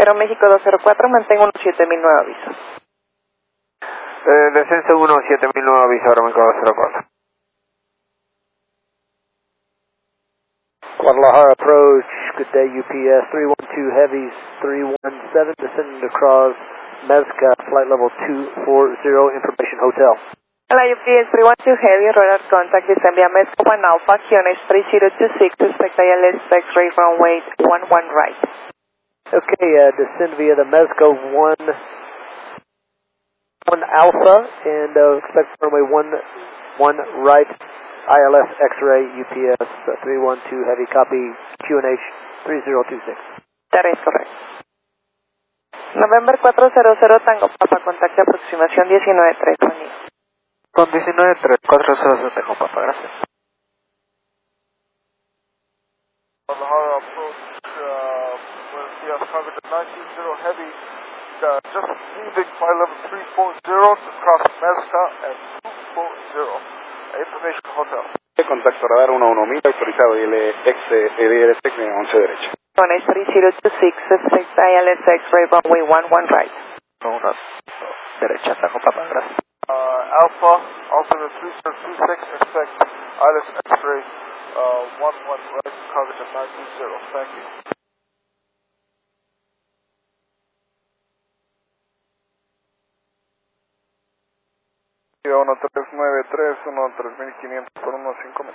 Aeroméxico 204, mantengo 17009 aviso. Descenso 17009 aviso, Aeroméxico 204. Guadalajara approach, good day UPS 312 Heavies 317, descending across Mezca, flight level 240, information hotel. Hello UPS 312 Heavy, radar contact, descend via Mezca 1 Alpha, QNH 3026, expect ILS X-ray runway 11 right. Okay, descend via the Mezco 1 Alpha, and expect runway 11 right. ILS X-ray UPS 312 Heavy, copy QNH 3026. That is correct. November 400 Tango Papa, contacte aproximación 19-3, buen día. Con 19-3, 400 Tango Papa, gracias. Guadalajara approach, buenos días, target 920 Heavy, just leaving flight level 340 to cross Mezca and 240. Information Hotel. Contacto radar 11000, autorizado ILS 11 derecha. QNH 3026, expect ILS X-ray runway 11 right. 1 derecha, Tango Papa, gracias. Alpha, alternate 3026, expect ILS X-ray 11 right, coverage at 920, thank you. Viva 1393, 13500 por 15000.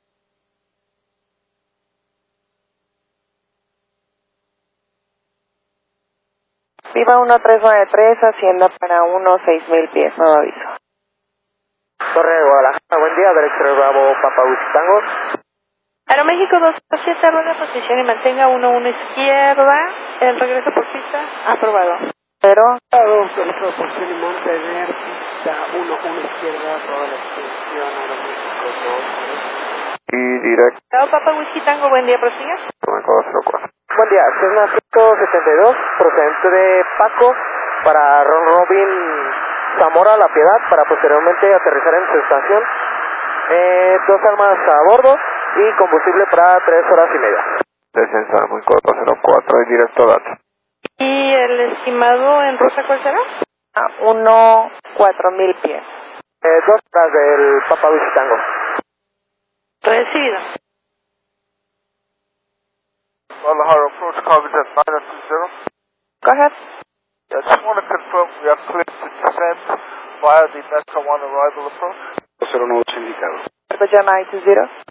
Viva 1393, hacienda para 16000 pies, nuevo aviso. Torre de Guadalajara, buen día, director Bravo, Papa Tango. Aeroméxico 207, rueda posición y mantenga 11 izquierda, el regreso por pista, aprobado. Pero, Regreso por posición y mantener pista 11 izquierda, toda la extensión Aeroméxico 2. Y directo, Bravo Papa Whisky Tango, buen día, prosiga. Aeroméxico 204. buen día, Cessna 172, procedente de Paco para Ron Robin Zamora La Piedad, para posteriormente aterrizar en su estación. 2 almas a bordo y combustible para 3 horas y media. Descenso Aeroméxico 204 y directo dato. ¿Y el estimado en rusa cuál será? A 4000 pies. 2 tras del Papa Tango. Recibido. Guadalajara approach, coverage at 920. Go ahead. I just want to confirm we are clear to descend via the Mezca 1 arrival approach. 09 indicado. Airport 920.